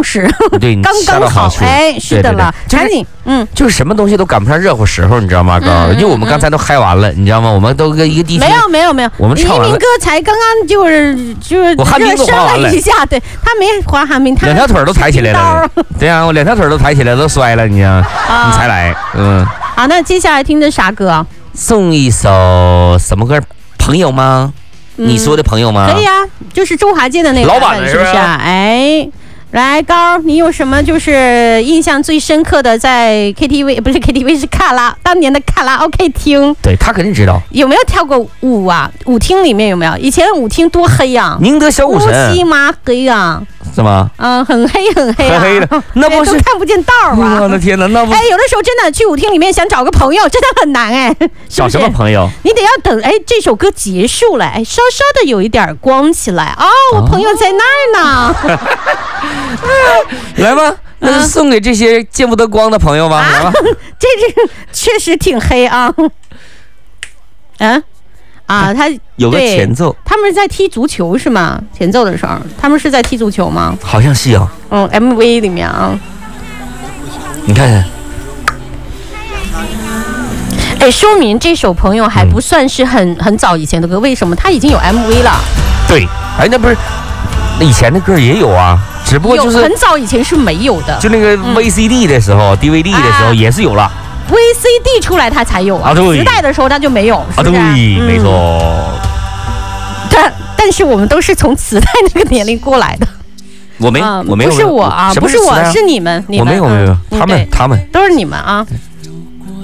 当时， 对， 刚刚好，哎，是的了，赶紧， 就是什么东西都赶不上热乎时候，你知道吗？高，因为我们刚才都嗨完了，你知道吗？我们都跟一个地区没有，我们唱完了。一鸣哥才刚刚就是我寒冰都滑完了一下，对他没滑寒冰，他 2条腿都抬起来了，对呀，我2条腿都抬起来都摔了，你才来， 好，那接下来听的啥歌？ 送一首什么歌？朋友吗？你说的朋友吗？ 可以啊，就是周华健的那个老版的是不是啊？哎，来高，你有什么就是印象最深刻的在 KTV 不是 KTV 是当年的卡拉 OK 厅？ 对他肯定知道。 有没有跳过舞啊？舞厅里面有没有？以前舞厅多黑呀， 宁德小舞神， 乌漆麻黑呀。 是吗？ 很黑很黑啊， 很黑的，那不是都看不见道啊！ 我的天哪，那不哎，有的时候真的去舞厅里面想找个朋友，真的很难哎。 找什么朋友？ 你得要等这首歌结束了，稍稍的有一点光起来我朋友在那儿呢。 来吧，那就送给这些见不得光的朋友吧。来吧， 这确实挺黑啊。他有个前奏， 他们是在踢足球是吗？前奏的时候，他们是在踢足球吗？ 好像是啊。 MV 里面啊， 你看看。 说明这首朋友还不算是很早以前的歌，为什么？他已经有 MV 了。 对，那不是，那以前的歌也有啊，只不过就是很早以前是没有的。 就那个 VCD 的时候，DVD 的时候也是有了。 VCD 出来它才有啊，磁带的时候它就没有，是不是？ 对，没错。 但是我们都是从磁带那个年龄过来的。 我没有， 不是我啊，不是我，是你们。 我没有，他们都是你们啊。